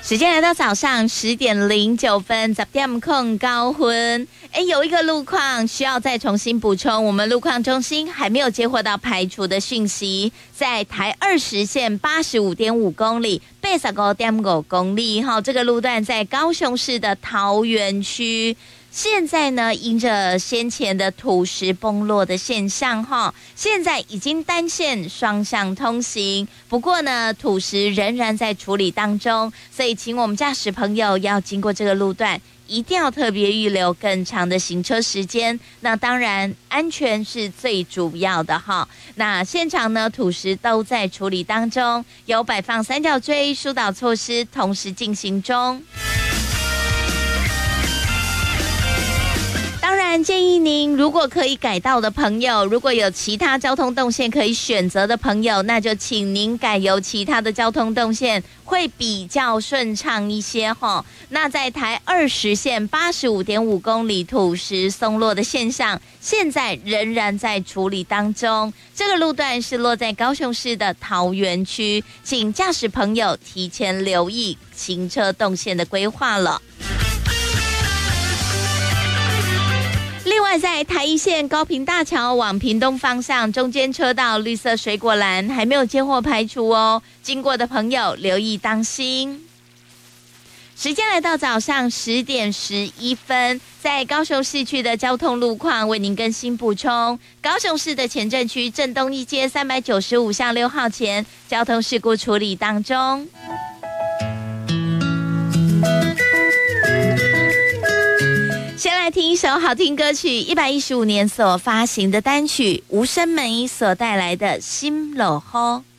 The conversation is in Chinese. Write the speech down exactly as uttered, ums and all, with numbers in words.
时间来到早上十点零九分，十点控高分。哎，有一个路况需要再重新补充，我们路况中心还没有接获到排除的讯息，在台二十线八十五点五公里，八十五点五公里哈，这个路段在高雄市的桃园区。现在呢，因着先前的土石崩落的现象哈，现在已经单线双向通行。不过呢，土石仍然在处理当中，所以请我们驾驶朋友要经过这个路段，一定要特别预留更长的行车时间。那当然，安全是最主要的哈。那现场呢，土石都在处理当中，有摆放三角锥疏导措施，同时进行中。当然建议您，如果可以改道的朋友，如果有其他交通动线可以选择的朋友，那就请您改由其他的交通动线，会比较顺畅一些齁。那在台二十线八十五点五公里土石松落的现象，现在仍然在处理当中。这个路段是落在高雄市的桃园区，请驾驶朋友提前留意行车动线的规划了。另外，在台一线高屏大桥往屏东方向，中间车道绿色水果栏还没有接获排除哦，经过的朋友留意当心。时间来到早上十点十一分，在高雄市区的交通路况为您更新补充。高雄市的前镇区正东一街三百九十五巷六号前，交通事故处理当中。先来听一首好听歌曲，一百一十五年所发行的单曲，吴声梅所带来的《心落雨》。